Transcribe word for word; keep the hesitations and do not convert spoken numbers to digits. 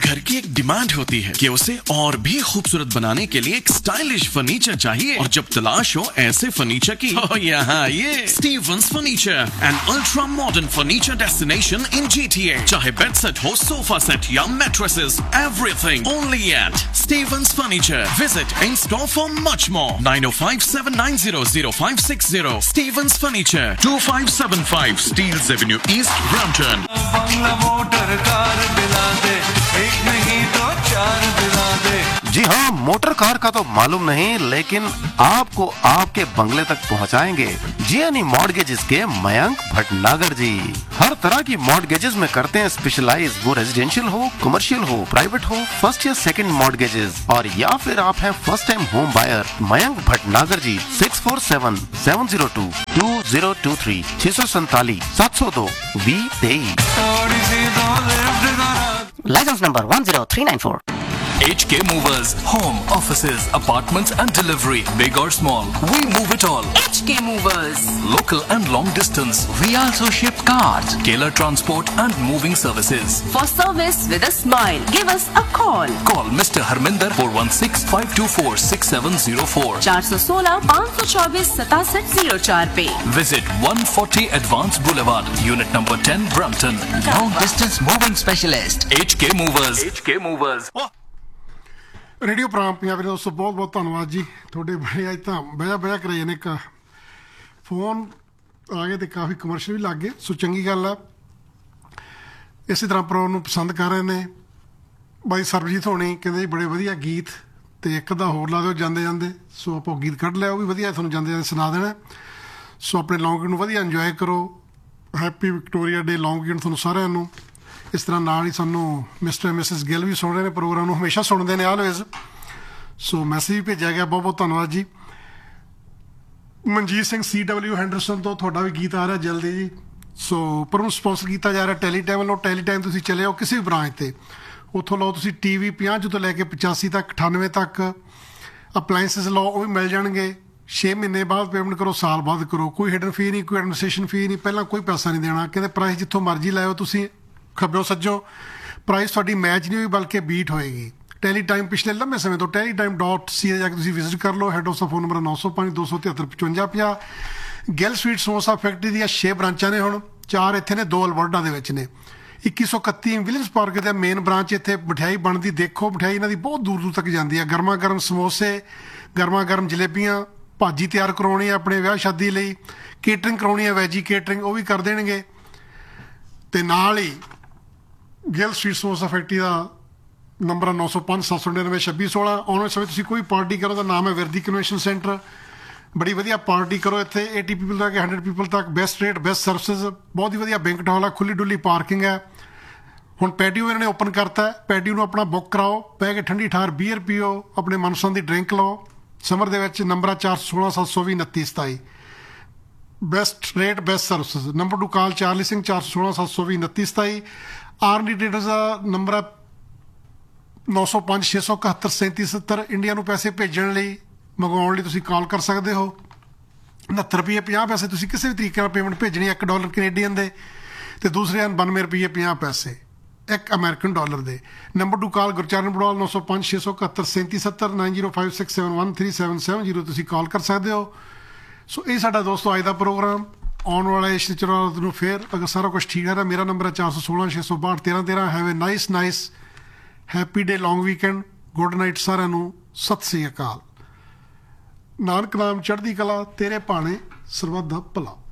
घर की एक डिमांड होती है कि उसे और भी खूबसूरत बनाने के लिए एक स्टाइलिश फर्नीचर चाहिए, और जब तलाश हो ऐसे फर्नीचर की, तो यहाँ ये Stevens furniture, an ultra modern furniture destination in G T A. चाहे बेड सेट हो, सोफा सेट या mattresses, everything only eight Stevens furniture. Visit in store for much more. Nine O five seven nine zero zero five six zero. Stevens Furniture, to five seven five Steeles Avenue East, Brampton। Bangla motor car दिला दे, एक नहीं तो चार दिला दे। जी हाँ, motor car का तो मालूम नहीं, लेकिन आपको आपके बंगले तक पहुँचाएंगे जियानी मॉर्गेजेस के मयंक भटनागर जी। हर तरह की मॉर्गेजेस में करते हैं स्पेशलाइज, वो रेजिडेंशियल हो, कमर्शियल हो, प्राइवेट हो, फर्स्ट या सेकंड मॉर्गेजेस, और या फिर आप हैं first time home buyer. Mayank Bhatnagar ji, six four seven seven zero to to zero to three छह सौ सैतालीस सात सौ दो बीस तेईस। License number one zero three nine four. H K Movers, home, offices, apartments and delivery, big or small, we move it all. H K Movers. Local and long distance, we also ship cars, Taylor transport and moving services. For service with a smile, give us a call. Call Mister Harminder four one six five two four six seven zero four. चार सौ सोलह पाँच सौ चौबीस सतासठ zero चार पे। Visit one forty Advance Boulevard, Unit number ten, Brampton. Long distance moving specialist. H K Movers. H K Movers. Radio ਪ੍ਰਾਮ Punjabi ਦੋਸਤੋ, ਬਹੁਤ ਬਹੁਤ ਧੰਨਵਾਦ ਜੀ ਤੁਹਾਡੇ। ਬੜੇ ਅੱਜ ਤਾਂ ਬਹਿਆ ਬਹਿਆ ਕਰਾਈ ਨੇ, ਇੱਕ ਫੋਨ ਆ ਗਏ ਅਤੇ ਕਾਫੀ ਕਮਰਸ਼ੀਅਲ ਵੀ ਲੱਗ ਗਏ, ਸੋ ਚੰਗੀ ਗੱਲ ਆ। ਇਸੇ ਤਰ੍ਹਾਂ ਪ੍ਰੋਗਰਾਮ ਨੂੰ ਪਸੰਦ ਕਰ ਰਹੇ ਨੇ ਬਾਈ ਸਰਬਜੀਤ ਹੋਣੀ, ਕਹਿੰਦੇ ਜੀ ਬੜੇ ਵਧੀਆ ਗੀਤ, ਅਤੇ ਇੱਕ ਦਾ ਹੋਰ ਲਾ ਦਿਓ ਜਾਂਦੇ ਜਾਂਦੇ। ਸੋ ਆਪਾਂ ਗੀਤ ਕੱਢ ਲਿਆ, ਉਹ ਵੀ ਵਧੀਆ ਤੁਹਾਨੂੰ ਜਾਂਦੇ ਜਾਂਦੇ ਸੁਣਾ ਦੇਣਾ। ਸੋ ਆਪਣੇ ਲੌਂਗ ਵੀਕਐਂਡ ਨੂੰ ਵਧੀਆ ਇੰਜੋਏ ਕਰੋ। ਹੈਪੀ ਵਿਕਟੋਰੀਆ ਡੇ ਲੌਂਗ ਵੀਕਐਂਡ ਤੁਹਾਨੂੰ ਸਾਰਿਆਂ ਨੂੰ। ਇਸ ਤਰ੍ਹਾਂ ਨਾਲ ਹੀ ਸਾਨੂੰ ਮਿਸਟਰ ਐਂਡ ਮਿਸਿਸ ਗਿੱਲ ਵੀ ਸੁਣ ਰਹੇ ਨੇ, ਪ੍ਰੋਗਰਾਮ ਨੂੰ ਹਮੇਸ਼ਾ ਸੁਣਦੇ ਨੇ ਆਲਵੇਜ਼। ਸੋ ਮੈਸੇਜ ਵੀ ਭੇਜਿਆ ਗਿਆ, ਬਹੁਤ ਬਹੁਤ ਧੰਨਵਾਦ ਜੀ। ਮਨਜੀਤ ਸਿੰਘ ਸੀ ਡਬਲਿਊ ਹੈਂਡਰਸਨ ਤੋਂ ਤੁਹਾਡਾ ਵੀ ਗੀਤ ਆ ਰਿਹਾ ਜਲਦੀ ਜੀ। ਸੋ ਪਰ ਉਹਨੂੰ ਸਪੋਂਸਰ ਕੀਤਾ ਜਾ ਰਿਹਾ ਟੈਲੀ ਟਾਈਮ ਵੱਲੋਂ। ਟੈਲੀ ਟਾਈਮ ਤੁਸੀਂ ਚਲੇ ਜਾਓ ਕਿਸੇ ਵੀ ਬ੍ਰਾਂਚ 'ਤੇ, ਉੱਥੋਂ ਲਓ ਤੁਸੀਂ ਟੀ ਵੀ ਪੰਜਾਹ ਤੋਂ ਲੈ ਕੇ ਪਚਾਸੀ ਤੱਕ, ਅਠਾਨਵੇਂ ਤੱਕ ਅਪਲਾਇੰਸਿਸ ਲਓ, ਉਹ ਵੀ ਮਿਲ ਜਾਣਗੇ। ਛੇ ਮਹੀਨੇ ਬਾਅਦ ਪੇਮੈਂਟ ਕਰੋ, ਸਾਲ ਬਾਅਦ ਕਰੋ, ਕੋਈ ਹਿਡਨ ਫੀ ਨਹੀਂ, ਕੋਈ ਐਡਮਿਨਿਸਟ੍ਰੇਸ਼ਨ ਫੀ ਨਹੀਂ, ਪਹਿਲਾਂ ਕੋਈ ਪੈਸਾ ਨਹੀਂ ਦੇਣਾ। ਕਹਿੰਦੇ ਪ੍ਰਾਈਸ ਜਿੱਥੋਂ ਮਰਜ਼ੀ ਲਾਇਓ ਤੁਸੀਂ, ਖੱਬਿਓ ਸੱਜੋ, ਪ੍ਰਾਈਸ ਤੁਹਾਡੀ ਮੈਚ ਨਹੀਂ ਹੋਈ ਬਲਕਿ ਬੀਟ ਹੋਏਗੀ। ਟੈਲੀ ਟਾਈਮ ਪਿਛਲੇ ਲੰਬੇ ਸਮੇਂ ਤੋਂ ਟੈਲੀ ਟਾਈਮ ਡੋਟ ਸੀ ਜਾ ਕੇ ਤੁਸੀਂ ਵਿਜ਼ਿਟ ਕਰ ਲਓ। ਹੈਡ ਆਫਿਸ ਦਾ ਫੋਨ ਨੰਬਰ ਨੌ ਸੌ ਪੰਜ ਦੋ ਸੌ ਤਿਹੱਤਰ ਪਚਵੰਜਾ ਪੰਜਾਹ। ਗਿੱਲ ਸਵੀਟ ਸਮੋਸਾ ਫੈਕਟਰੀ ਦੀਆਂ ਛੇ ਬ੍ਰਾਂਚਾਂ ਨੇ ਹੁਣ, ਚਾਰ ਇੱਥੇ ਨੇ, ਦੋ ਅਲਬਰਟਾ ਦੇ ਵਿੱਚ ਨੇ। ਇੱਕੀ ਸੌ ਇਕੱਤੀ ਵਿਲੀਅਮਸ ਪਾਰਕ ਦਾ ਮੇਨ ਬ੍ਰਾਂਚ ਇੱਥੇ ਮਠਿਆਈ ਬਣਦੀ ਦੇਖੋ। ਮਠਿਆਈ ਇਹਨਾਂ ਦੀ ਬਹੁਤ ਦੂਰ ਦੂਰ ਤੱਕ ਜਾਂਦੀ ਹੈ। ਗਰਮਾ ਗਰਮ ਸਮੋਸੇ, ਗਰਮਾ ਗਰਮ ਜਲੇਬੀਆਂ, ਭਾਜੀ ਤਿਆਰ ਕਰਾਉਣੀ ਹੈ ਆਪਣੇ ਵਿਆਹ ਸ਼ਾਦੀ ਲਈ, ਕੇਟਰਿੰਗ ਕਰਾਉਣੀ ਹੈ, ਵੈਜੀ ਕੇਟਰਿੰਗ, ਉਹ ਵੀ ਕਰ ਦੇਣਗੇ। ਅਤੇ ਨਾਲ ਹੀ ਗਿੱਲ ਸਵੀਟ ਸਮੋਸਾ ਫੈਕਟਰੀ ਦਾ ਨੰਬਰ ਨੌ ਸੌ ਪੰਜ ਸੱਤ ਸੌ ਨੜਿਨਵੇਂ ਛੱਬੀ ਸੋਲਾਂ। ਆਉਣ ਵਾਲੇ ਸਮੇਂ ਤੁਸੀਂ ਕੋਈ ਪਾਰਟੀ ਕਰੋ, ਦਾ ਨਾਮ ਹੈ ਵਿਰਦੀ ਕਨਵੈਨਸ਼ਨ ਸੈਂਟਰ। ਬੜੀ ਵਧੀਆ ਪਾਰਟੀ ਕਰੋ ਇੱਥੇ, ਏਟੀ ਪੀਪਲ ਤੱਕ, ਹੰਡਰਡ ਪੀਪਲ ਤੱਕ, ਬੈਸਟ ਰੇਟ, ਬੈਸਟ ਸਰਵਿਸਿਜ਼, ਬਹੁਤ ਹੀ ਵਧੀਆ ਬੈਂਕਟ ਹਾਲ ਹੈ, ਖੁੱਲੀ ਡੁੱਲੀ ਪਾਰਕਿੰਗ ਹੈ। ਹੁਣ ਪੈਟੀਓ ਇਹਨਾਂ ਨੇ ਓਪਨ ਕਰਤਾ, ਪੈਟੀਓ ਨੂੰ ਆਪਣਾ ਬੁੱਕ ਕਰਾਓ, ਪੈ ਕੇ ਠੰਡੀ ਠਾਰ ਬੀਅਰ ਪੀਓ, ਆਪਣੇ ਮਨਪਸੰਦ ਦੀ ਡਰਿੰਕ ਲਓ। ਸਮਰ ਦੇ ਵਿੱਚ ਨੰਬਰ ਆ ਚਾਰ ਸੌ ਸੋਲਾਂ ਸੱਤ ਸੌ ਵੀਹ ਉਨੱਤੀ ਸਤਾਈ। Best rate, best services. Number two ਕਾਲ ਚਾਰਲੀ ਸਿੰਘ, ਚਾਰ ਸੌ ਸੋਲਾਂ ਸੱਤ ਸੌ ਵੀਹ ਉਨੱਤੀ ਸਤਾਈ। ਆਰ ਡੀ ਟ੍ਰੇਡਰਸ ਦਾ ਨੰਬਰ ਹੈ ਨੌ ਸੌ ਪੰਜ ਛੇ ਸੌ ਇਕਹੱਤਰ ਸੈਂਤੀ ਸੱਤਰ। ਇੰਡੀਆ ਨੂੰ ਪੈਸੇ ਭੇਜਣ ਲਈ, ਮੰਗਵਾਉਣ ਲਈ ਤੁਸੀਂ ਕਾਲ ਕਰ ਸਕਦੇ ਹੋ। ਉਣਹੱਤਰ ਰੁਪਈਏ ਪੰਜਾਹ ਪੈਸੇ ਤੁਸੀਂ ਕਿਸੇ ਵੀ ਤਰੀਕੇ ਨਾਲ ਪੇਮੈਂਟ ਭੇਜਣੀ, ਇੱਕ ਡਾਲਰ ਕੈਨੇਡੀਅਨ ਦੇ, ਅਤੇ ਦੂਸਰੇ ਹਨ ਬਾਨਵੇਂ ਰੁਪਈਏ ਪੰਜਾਹ ਪੈਸੇ ਇੱਕ ਅਮਰੀਕਨ ਡਾਲਰ ਦੇ। ਨੰਬਰ ਟੂ ਕਾਲ ਗੁਰਚਰਨ ਬੜਵਾਲ, ਨੌ ਸੌ ਪੰਜ ਛੇ ਸੌ ਇਕਹੱਤਰ ਸੈਂਤੀ ਸੱਤਰ nine zero five six seven one three seven seven zero ਤੁਸੀਂ ਕਾਲ ਕਰ ਸਕਦੇ ਹੋ। ਸੋ ਇਹ ਸਾਡਾ ਦੋਸਤੋ ਅੱਜ ਦਾ ਪ੍ਰੋਗਰਾਮ। ਆਉਣ ਵਾਲੇ ਸ਼ਨੀਚਰਵਾਰ ਨੂੰ ਫਿਰ ਅਗਰ ਸਾਰਾ ਕੁਛ ਠੀਕ ਹੈ ਤਾਂ ਮੇਰਾ ਨੰਬਰ ਹੈ ਚਾਰ ਸੌ ਸੋਲਾਂ ਛੇ ਸੌ ਬਾਹਠ ਤੇਰਾਂ ਤੇਰਾਂ। Have A nice nice happy day long weekend. Good night ਸਾਰਿਆਂ ਨੂੰ, ਸਤਿ ਸ੍ਰੀ ਅਕਾਲ। ਨਾਨਕ ਨਾਮ ਚੜ੍ਹਦੀ ਕਲਾ, ਤੇਰੇ ਭਾਣੇ ਸਰਬੱਤ ਦਾ ਭਲਾ।